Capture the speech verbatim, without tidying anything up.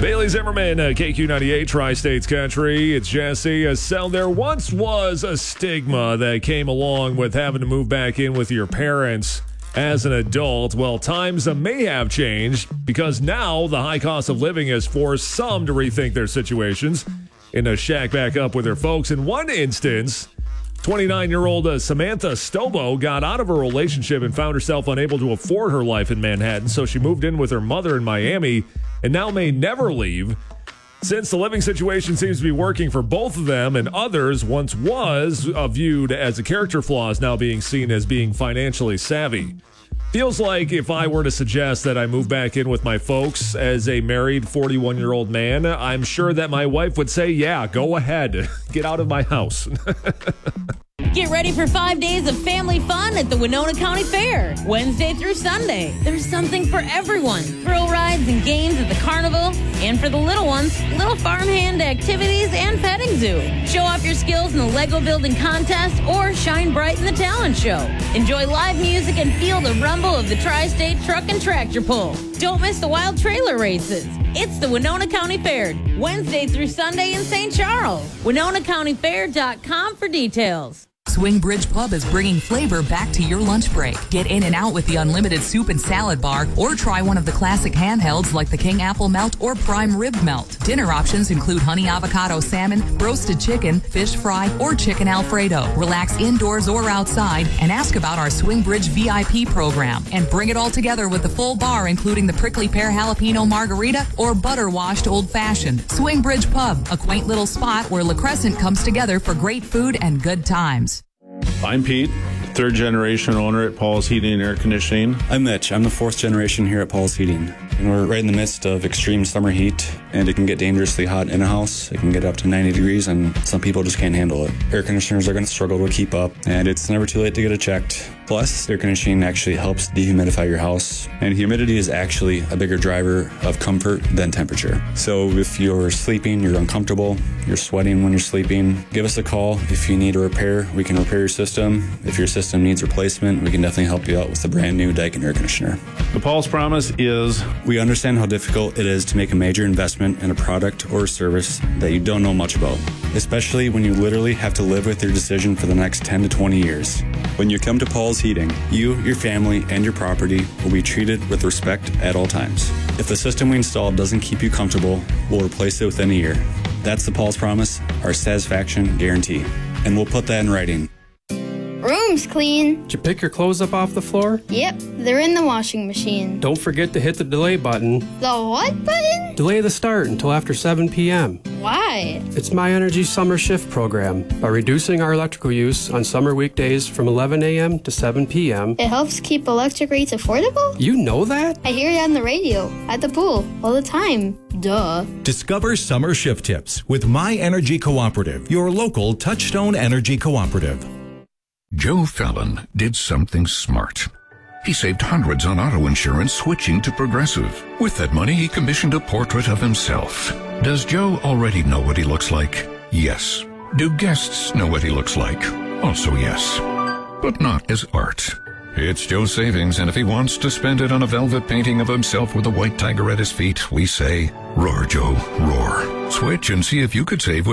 Bailey Zimmerman, uh, K Q ninety-eight, Tri-States Country. It's Jesse. Uh, so there once was a stigma that came along with having to move back in with your parents as an adult. Well, times uh, may have changed because now the high cost of living has forced some to rethink their situations and uh, shack back up with their folks. In one instance, twenty-nine-year-old uh, Samantha Stobo got out of a relationship and found herself unable to afford her life in Manhattan, so she moved in with her mother in Miami and now may never leave. Since the living situation seems to be working for both of them and others, once was uh, viewed as a character flaw is now being seen as being financially savvy. Feels like if I were to suggest that I move back in with my folks as a married forty-one-year-old man, I'm sure that my wife would say, yeah, go ahead. Get out of my house. Get ready for five days of family fun at the Winona County Fair, Wednesday through Sunday. There's something for everyone. Thrill rides and games at the carnival. And for the little ones, little farmhand activities and petting zoo. Show off your skills in the Lego building contest or shine bright in the talent show. Enjoy live music and feel the rumble of the Tri-State truck and tractor pull. Don't miss the wild trailer races. It's the Winona County Fair, Wednesday through Sunday in Saint Charles. Winona County Fair dot com for details. Swing Bridge Pub is bringing flavor back to your lunch break. Get in and out with the unlimited soup and salad bar, or try one of the classic handhelds like the King Apple Melt or Prime Rib Melt. Dinner options include honey avocado salmon, roasted chicken, fish fry, or chicken Alfredo. Relax indoors or outside and ask about our Swing Bridge V I P program. And bring it all together with the full bar, including the prickly pear jalapeno margarita or butter washed old fashioned. Swing Bridge Pub, a quaint little spot where La Crescent comes together for great food and good times. I'm Pete, third generation owner at Paul's Heating and Air Conditioning. I'm Mitch. I'm the fourth generation here at Paul's Heating. And we're right in the midst of extreme summer heat, and it can get dangerously hot in a house. It can get up to ninety degrees, and some people just can't handle it. Air conditioners are going to struggle to keep up, and it's never too late to get it checked. Plus, air conditioning actually helps dehumidify your house, and humidity is actually a bigger driver of comfort than temperature. So if you're sleeping, you're uncomfortable, you're sweating when you're sleeping, give us a call. If you need a repair, we can repair your system. If your system needs replacement, we can definitely help you out with a brand new Daikin air conditioner. The Paul's promise is, we understand how difficult it is to make a major investment in a product or a service that you don't know much about, especially when you literally have to live with your decision for the next ten to twenty years. When you come to Paul's Heating, you, your family, and your property will be treated with respect at all times. If the system we installed doesn't keep you comfortable, we'll replace it within a year. That's the Paul's promise, our satisfaction guarantee. And we'll put that in writing. Room's clean. Did you pick your clothes up off the floor? Yep, they're in the washing machine. Don't forget to hit the delay button. The what button? Delay the start until after seven p.m. Why? It's My Energy Summer Shift program. By reducing our electrical use on summer weekdays from eleven a.m. to seven p.m. It helps keep electric rates affordable? You know that? I hear it on the radio, at the pool, all the time. Duh. Discover summer shift tips with My Energy Cooperative, your local Touchstone Energy Cooperative. Joe Fallon did something smart. He saved hundreds on auto insurance switching to Progressive. With that money, he commissioned a portrait of himself. Does Joe already know what he looks like? Yes. Do guests know what he looks like? Also yes. But not as art. It's Joe's savings, and if he wants to spend it on a velvet painting of himself with a white tiger at his feet, we say, roar, Joe, roar. Switch and see if you could save with